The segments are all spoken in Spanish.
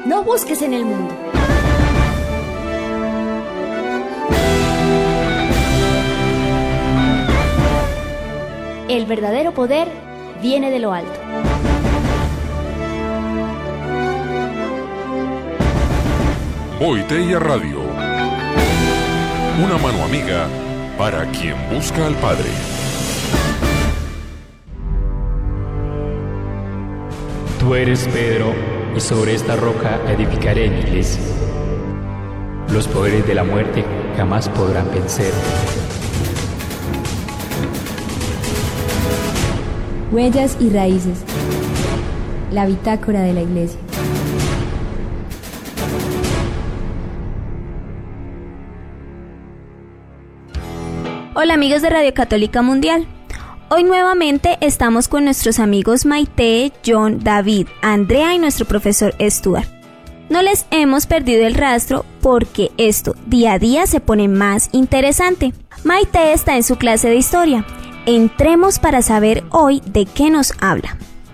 no busques en el mundo. El verdadero poder viene de lo alto. Boiteya Radio. Una mano amiga para quien busca al Padre. Tú eres Pedro, y sobre esta roca edificaré mi iglesia. Los poderes de la muerte jamás podrán vencer. Huellas y raíces. La bitácora de la iglesia. Hola amigos de Radio Católica Mundial. Hoy nuevamente estamos con nuestros amigos Maite, John, David, Andrea y nuestro profesor Stuart. No les hemos perdido el rastro porque esto día a día se pone más interesante. Maite está en su clase de historia. Entremos para saber hoy de qué nos habla.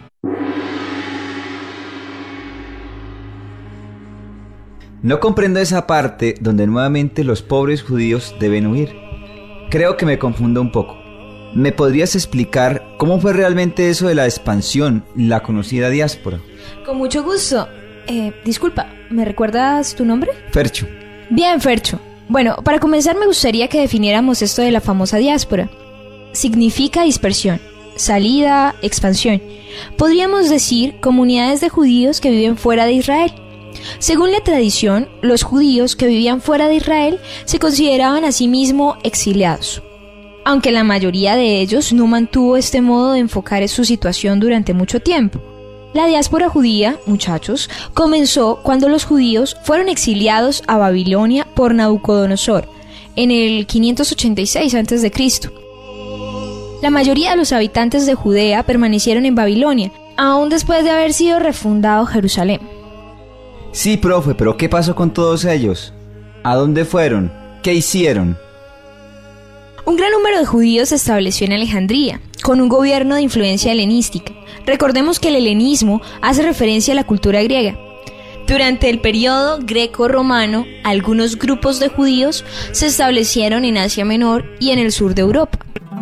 No comprendo esa parte donde nuevamente los pobres judíos deben huir. Creo que me confundo un poco. ¿Me podrías explicar cómo fue realmente eso de la expansión, la conocida diáspora? Con mucho gusto. Disculpa, ¿me recuerdas tu nombre? Fercho. Bien, Fercho. Bueno, para comenzar me gustaría que definiéramos esto de la famosa diáspora. Significa dispersión, salida, expansión. Podríamos decir comunidades de judíos que viven fuera de Israel. Según la tradición, los judíos que vivían fuera de Israel se consideraban a sí mismos exiliados. Aunque la mayoría de ellos no mantuvo este modo de enfocar su situación durante mucho tiempo. La diáspora judía, muchachos, comenzó cuando los judíos fueron exiliados a Babilonia por Nabucodonosor, en el 586 a.C. La mayoría de los habitantes de Judea permanecieron en Babilonia, aún después de haber sido refundado Jerusalén. Sí, profe, pero ¿qué pasó con todos ellos? ¿A dónde fueron? ¿Qué hicieron? Un gran número de judíos se estableció en Alejandría, con un gobierno de influencia helenística. Recordemos que el helenismo hace referencia a la cultura griega. Durante el periodo greco-romano, algunos grupos de judíos se establecieron en Asia Menor y en el sur de Europa.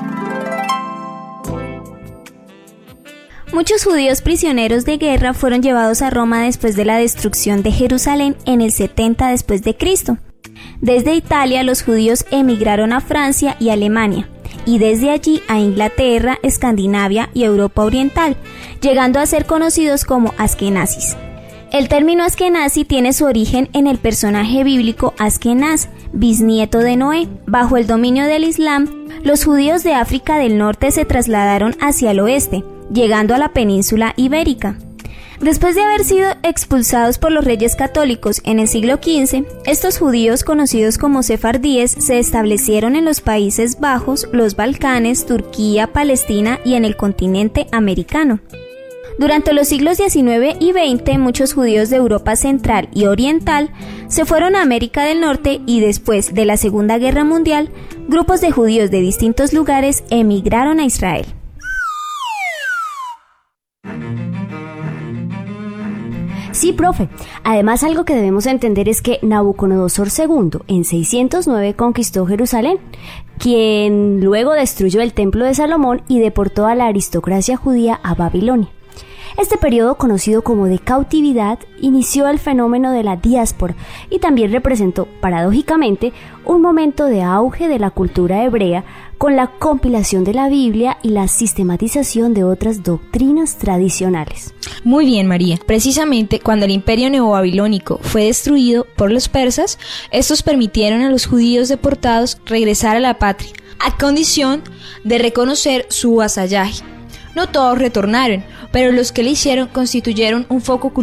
Muchos judíos prisioneros de guerra fueron llevados a Roma después de la destrucción de Jerusalén en el 70 después de Cristo. Desde Italia los judíos emigraron a Francia y Alemania, y desde allí a Inglaterra, Escandinavia y Europa Oriental, llegando a ser conocidos como askenazis. El término askenazi tiene su origen en el personaje bíblico Askenaz, bisnieto de Noé. Bajo el dominio del Islam, los judíos de África del Norte se trasladaron hacia el oeste, llegando a la península ibérica. Después de haber sido expulsados por los reyes católicos en el siglo XV, estos judíos conocidos como sefardíes se establecieron en los Países Bajos, los Balcanes, Turquía, Palestina y en el continente americano. Durante los siglos XIX y XX, muchos judíos de Europa Central y Oriental se fueron a América del Norte y después de la Segunda Guerra Mundial, grupos de judíos de distintos lugares emigraron a Israel. Sí, profe. Además, algo que debemos entender es que Nabucodonosor II en 609 conquistó Jerusalén, quien luego destruyó el templo de Salomón y deportó a la aristocracia judía a Babilonia. Este periodo, conocido como de cautividad, inició el fenómeno de la diáspora y también representó, paradójicamente, un momento de auge de la cultura hebrea con la compilación de la Biblia y la sistematización de otras doctrinas tradicionales. Muy bien, María. Precisamente cuando el imperio neobabilónico fue destruido por los persas, estos permitieron a los judíos deportados regresar a la patria, a condición de reconocer su vasallaje. No todos retornaron, pero los que lo hicieron constituyeron un foco cultural